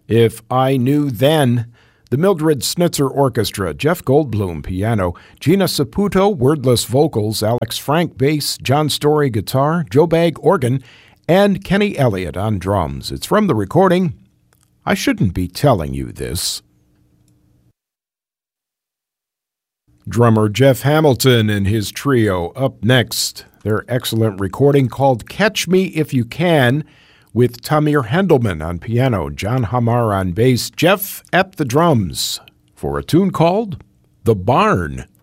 If I Knew Then. The Mildred Snitzer Orchestra, Jeff Goldblum, piano, Gina Saputo, wordless vocals, Alex Frank, bass, John Story, guitar, Joe Bagg, organ, and Kenny Elliott on drums. It's from the recording, I Shouldn't Be Telling You This. Drummer Jeff Hamilton and his trio up next. Their excellent recording called Catch Me If You Can, with Tamir Hendelman on piano, John Hamar on bass, Jeff at the drums, for a tune called The Barn.